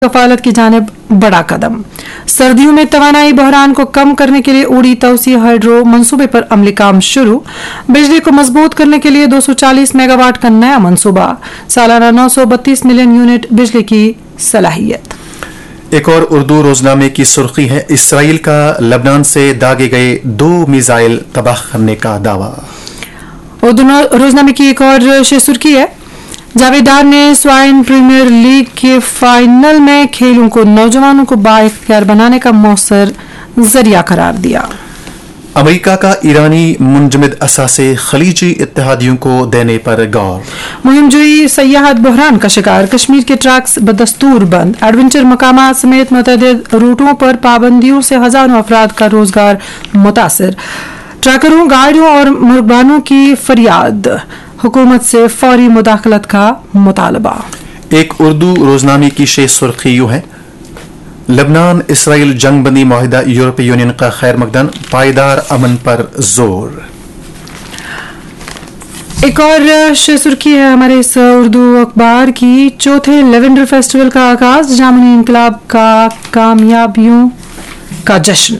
कफालत की जानिब बड़ा कदम। सर्दियों में तवानाई बहरान को कम करने के लिए उड़ी तौसी हाइड्रो मंसूबे पर अमली काम शुरू। बिजली को मजबूत करने के लिए 240 मेगावाट का नया मंसूबा। सालाना 932 मिलियन यूनिट बिजली की सलाहियत। एक और उर्दू रोजनामे की सुर्खी है, इसराइल का लबनान से दागे गए 2 मिसाइल तबाह करने का दावा। उर्दू रोजनामे की एक और सुर्खी है, जावेदार ने स्वाइन प्रीमियर लीग के फाइनल में खेलों को नौजवानों को बाइख्तियार बनाने का मौसर जरिया करार दिया। अमेरिका का ईरानी मुंजमद असासे खलीजी इत्तेहादियों को देने पर गौर। मुहिमजोई सयाहत बहरान का शिकार। कश्मीर के ट्रैक्स बदस्तूर बंद। एडवेंचर मकामात समेत मुतअद्दिद रूटों पर पाबंदियों से हजारों अफराद का रोजगार मुतासर। ट्रैकरों, गाड़ियों और मुर्गबानों की फरियाद। हुकूमत से फौरी मुदाखलत का मुतालबा। एक उर्दू रोजनामे की शेष सुर्खी यूं है, लबनान इसराइल जंग बंदी मुआहिदा यूरोपीय यूनियन का खैर मकदम, पायदार अमन पर जोर। एक और सुर्खी है हमारे इस उर्दू अखबार की, चौथे लेवेंडर फेस्टिवल का आगाज। जामुनी इनकलाब का कामयाबियों का जश्न।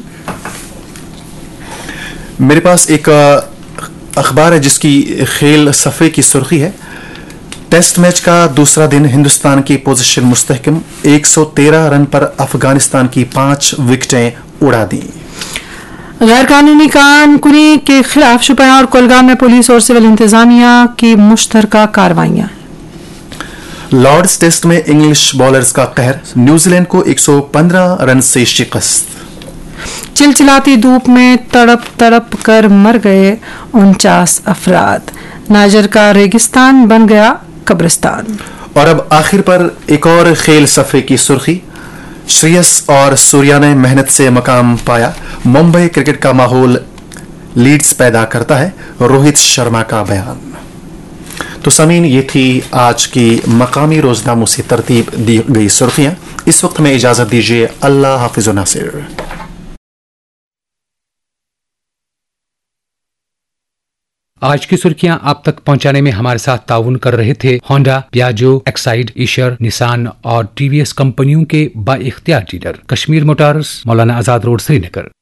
मेरे पास एक अखबार है जिसकी खेल सफ़े की सुर्खी है, टेस्ट मैच का दूसरा दिन हिंदुस्तान की पोजीशन मुस्तहकम, 113 रन पर अफगानिस्तान की 5 विकेटें उड़ा दी। गैर कानूनी कारकुनी के खिलाफ शुपियां और कुलगाम में पुलिस और सिविल इंतजामिया की मुश्तरका कार्रवाइयां। लॉर्ड्स टेस्ट में इंग्लिश बॉलर्स का कहर, न्यूजीलैंड को 115 रन से शिकस्त। चिलचिलाती धूप में तड़प तड़प कर मर गए 49 अफराद। नाइजर का रेगिस्तान बन गया कब्रिस्तान। और अब आखिर पर एक और खेल सफ़े की सुर्खी, श्रेयस और सूर्या ने मेहनत से मकाम पाया, मुंबई क्रिकेट का माहौल लीड्स पैदा करता है, रोहित शर्मा का बयान। तो समीन, ये थी आज की मकामी रोजनामों से तरतीब दी गई सुर्खियां। इस वक्त में इजाजत दीजिए। अल्लाह हाफिज़ व नासिर। आज की सुर्खियां आप तक पहुंचाने में हमारे साथ ताउन कर रहे थे Honda, Piaggio, Exide, Ishar, Nissan और टीवीएस कंपनियों के बाइख्तियार dealer Kashmir Motors, Maulana Azad road, Srinagar.